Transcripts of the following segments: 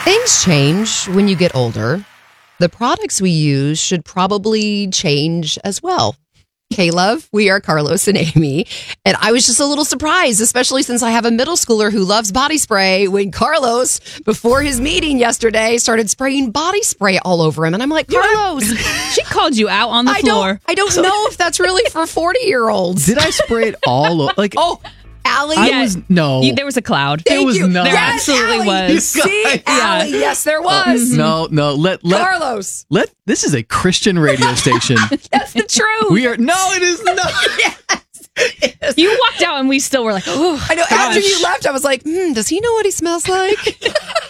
Things change when you get older. The products we use should probably change as well. K-Love, we are Carlos and Amy. And I was just a little surprised, especially since I have a middle schooler who loves body spray, when Carlos, before his meeting yesterday, started spraying body spray all over him. And I'm like, Carlos, she called you out on the floor. I don't know if that's really for 40-year-olds. Did I spray it all over? Like, Allie, there was a cloud. Thank There was you. not. There Yes, absolutely Allie. was. See, Allie, yes, there was. No. Let Carlos. This is a Christian radio station. That's the truth. We are. No, it is not. Yes. You walked out and we still were like, oh, I know. gosh. After you left, I was like, does he know what he smells like?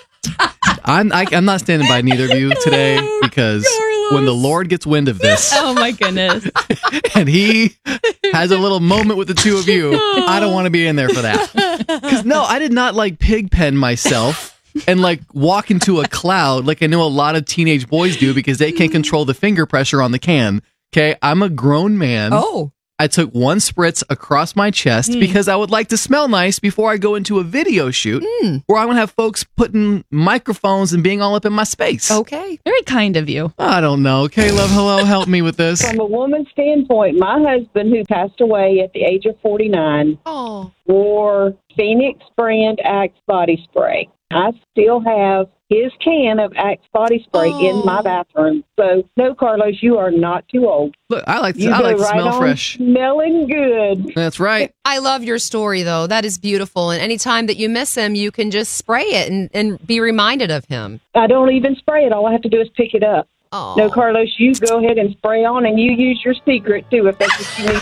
I'm not standing by neither of you today because when the Lord gets wind of this Oh my goodness. and he has a little moment with the two of you, I don't want to be in there for that. Because no, I did not like pig pen myself and like walk into a cloud like I know a lot of teenage boys do because they can't control the finger pressure on the can. Okay, I'm a grown man. Oh. I took one spritz across my chest because I would like to smell nice before I go into a video shoot where I'm going to have folks putting microphones and being all up in my space. Okay. Very kind of you. I don't know. Caleb, hello, help me with this. From a woman's standpoint, my husband, who passed away at the age of 49, wore Phoenix brand Axe body spray. I still have his can of Axe body spray in my bathroom. So, no, Carlos, you are not too old. Look, I like to right smell on fresh. Smelling good. That's right. I love your story, though. That is beautiful. And anytime that you miss him, you can just spray it and be reminded of him. I don't even spray it. All I have to do is pick it up. Oh. No, Carlos, you go ahead and spray on, and you use your secret, too, if that's what you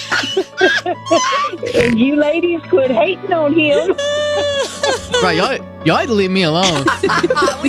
need to do. And you ladies quit hating on him. Right, y'all had to leave me alone.